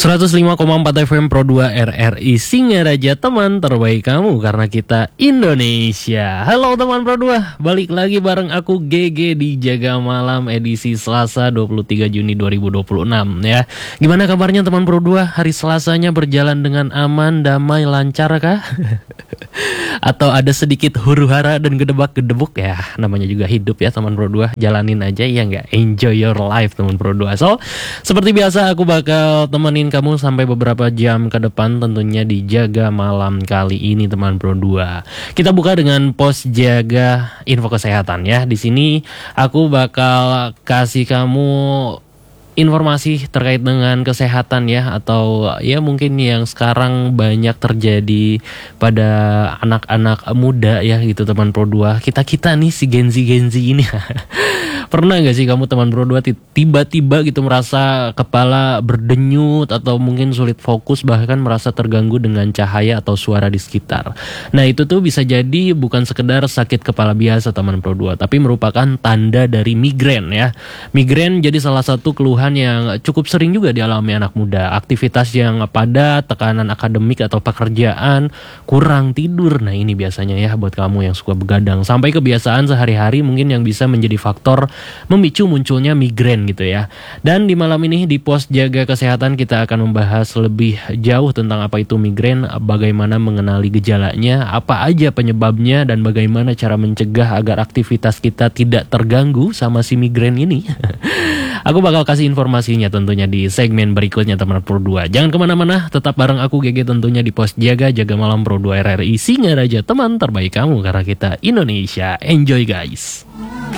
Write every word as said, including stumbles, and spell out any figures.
seratus lima koma empat F M Pro dua R R I Singaraja, teman terbaik kamu karena kita Indonesia. Halo teman Pro dua, balik lagi bareng aku G G di Jaga Malam edisi Selasa dua puluh tiga Juni dua ribu dua puluh enam ya. Gimana kabarnya teman Pro dua? Hari Selasanya berjalan dengan aman, damai, lancar kah? Atau ada sedikit huru-hara dan gedebak-gedebuk ya? Namanya juga hidup ya teman Pro dua. Jalanin aja ya nggak? Enjoy your life teman Pro dua. So, seperti biasa aku bakal temenin kamu sampai beberapa jam ke depan tentunya di Jaga Malam kali ini teman Pro dua. Kita buka dengan pos jaga info kesehatan ya. Di sini aku bakal kasih kamu informasi terkait dengan kesehatan ya, atau ya mungkin yang sekarang banyak terjadi pada anak-anak muda ya gitu teman Pro dua. Kita-kita nih si Gen Z Gen Z ini. Pernah gak sih kamu teman Pro dua tiba-tiba gitu merasa kepala berdenyut atau mungkin sulit fokus, bahkan merasa terganggu dengan cahaya atau suara di sekitar. Nah itu tuh bisa jadi bukan sekedar sakit kepala biasa teman Pro dua, tapi merupakan tanda dari migrain ya. Migrain jadi salah satu keluhan yang cukup sering juga dialami anak muda. Aktivitas yang padat, tekanan akademik atau pekerjaan, kurang tidur. Nah ini biasanya ya buat kamu yang suka begadang, sampai kebiasaan sehari-hari mungkin yang bisa menjadi faktor memicu munculnya migrain gitu ya. Dan di malam ini di pos jaga kesehatan kita akan membahas lebih jauh tentang apa itu migrain, bagaimana mengenali gejalanya, apa aja penyebabnya, dan bagaimana cara mencegah agar aktivitas kita tidak terganggu sama si migrain ini. Aku bakal kasih informasinya tentunya di segmen berikutnya teman Pro dua. Jangan kemana-mana, tetap bareng aku G G tentunya di pos jaga Jaga Malam Pro dua R R I Singaraja, teman terbaik kamu karena kita Indonesia. Enjoy guys.